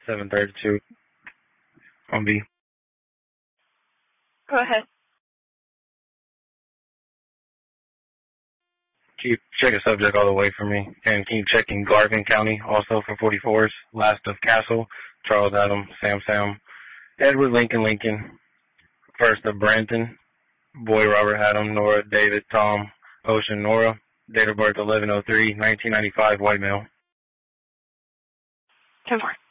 732 on B. Go ahead. Keep checking subject all the way for me. And keep checking Garvin County also for 44s. Last of Castle, Charles Adam, Sam, Edward Lincoln, first of Branton, Boy Robert Adam, Nora David Tom, Ocean Nora, date of birth 11/03/1995, white male. 10-4.